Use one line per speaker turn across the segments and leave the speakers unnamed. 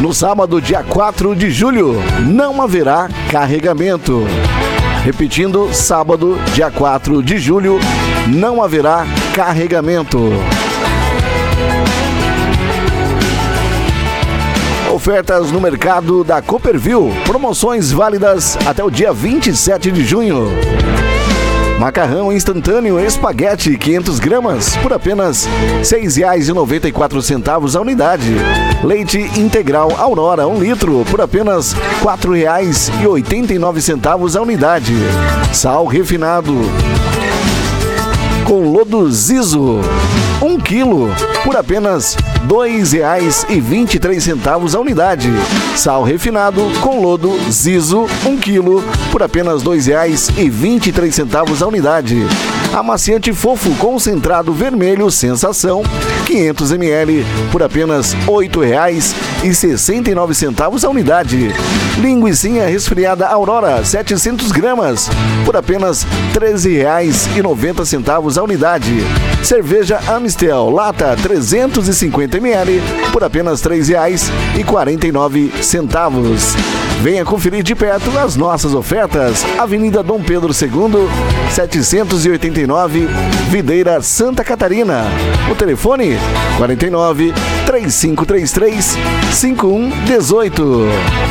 No sábado, dia 4 de julho, não haverá carregamento. Repetindo, sábado, dia 4 de julho, não haverá carregamento. Ofertas no mercado da Copperville. Promoções válidas até o dia 27 de junho. Macarrão instantâneo espaguete 500 gramas por apenas R$ 6,94 a unidade. Leite integral Aurora 1 litro por apenas R$ 4,89 a unidade. Sal refinado com lodo Zizo 1 quilo por apenas R$ 2,23 a unidade. Sal refinado com lodo Zizo 1 quilo por apenas R$ 2,23 a unidade. Amaciante fofo concentrado vermelho sensação 500 ml por apenas R$ 8,69 a unidade. Linguicinha resfriada Aurora 700 gramas por apenas R$ 13,90 a unidade. Cerveja Amistel lata 350 ml por apenas R$ 3,49. Venha conferir de perto as nossas ofertas. Avenida Dom Pedro II, 789, Videira, Santa Catarina. O telefone 49 3533 5118.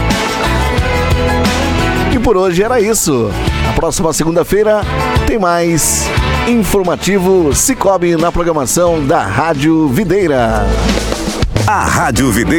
E por hoje era isso. Na próxima segunda-feira tem mais informativo Cicobi na programação da Rádio Videira.
A Rádio Videira